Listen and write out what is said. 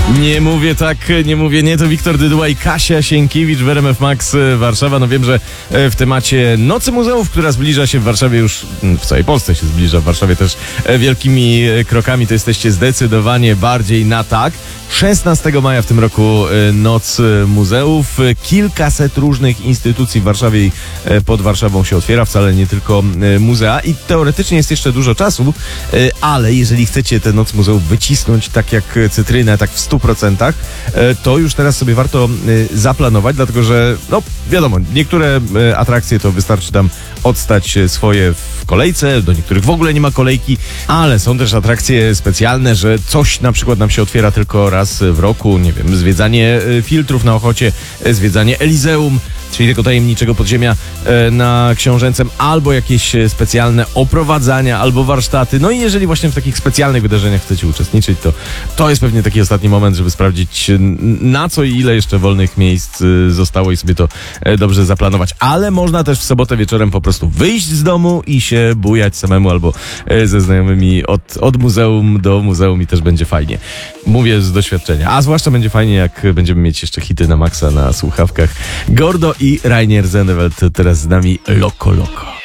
Nie mówię tak, nie mówię nie, to Wiktor Dyduła i Kasia Sienkiewicz w RMF Max Warszawa. No wiem, że w temacie Nocy Muzeów, która zbliża się w Warszawie już, w całej Polsce się zbliża, w Warszawie też wielkimi krokami, to jesteście zdecydowanie bardziej na tak. 16 maja w tym roku Noc Muzeów. Kilkaset różnych instytucji w Warszawie i pod Warszawą się otwiera, wcale nie tylko muzea i teoretycznie jest jeszcze dużo czasu, ale jeżeli chcecie tę Noc Muzeów wycisnąć tak jak cytrynę, tak w 100%, to już teraz sobie warto zaplanować, dlatego że, no wiadomo, niektóre atrakcje to wystarczy tam odstać swoje w kolejce, do niektórych w ogóle nie ma kolejki, ale są też atrakcje specjalne, że coś na przykład nam się otwiera tylko raz w roku, nie wiem, zwiedzanie filtrów na Ochocie, zwiedzanie Elizeum, czyli tego tajemniczego podziemia na Książęcym, albo jakieś specjalne oprowadzania, albo warsztaty. No i jeżeli właśnie w takich specjalnych wydarzeniach chcecie uczestniczyć, to jest pewnie taki ostatni moment, żeby sprawdzić, na co i ile jeszcze wolnych miejsc zostało i sobie to dobrze zaplanować. Ale można też w sobotę wieczorem po prostu wyjść z domu i się bujać samemu albo ze znajomymi od muzeum do muzeum i też będzie fajnie. Mówię z doświadczenia. A zwłaszcza będzie fajnie, jak będziemy mieć jeszcze hity na maksa na słuchawkach. Gordo i Rainier Zennewald teraz z nami Loco Loco.